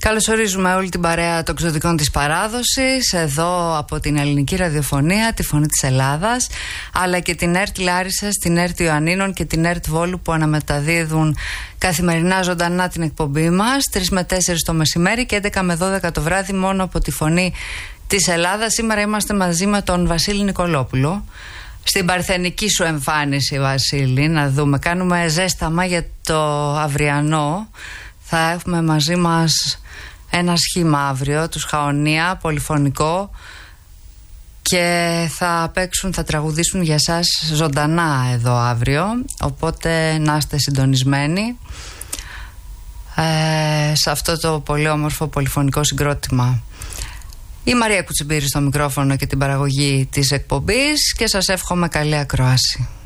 Καλωσορίζουμε όλη την παρέα των ξωτικών της παράδοσης εδώ από την Ελληνική Ραδιοφωνία, τη Φωνή της Ελλάδας, αλλά και την ΕΡΤ Λάρισσας, την ΕΡΤ Ιωαννίνων και την ΕΡΤ Βόλου που αναμεταδίδουν καθημερινά ζωντανά την εκπομπή μας 3 με 4 το μεσημέρι και 11 με 12 το βράδυ μόνο από τη Φωνή της Ελλάδας. Σήμερα είμαστε μαζί με τον Βασίλη Νικολόπουλο. Στην παρθενική σου εμφάνιση, Βασίλη, να δούμε. Κάνουμε ζέσταμα για το αυριανό. Θα έχουμε μαζί μας ένα σχήμα αύριο, τους Χαονία, πολυφωνικό, και θα παίξουν, θα τραγουδήσουν για σας ζωντανά εδώ αύριο, οπότε να είστε συντονισμένοι σε αυτό το πολύ όμορφο πολυφωνικό συγκρότημα. Η Μαρία Κουτσιμπήρη στο μικρόφωνο και την παραγωγή της εκπομπής και σας εύχομαι καλή ακρόαση.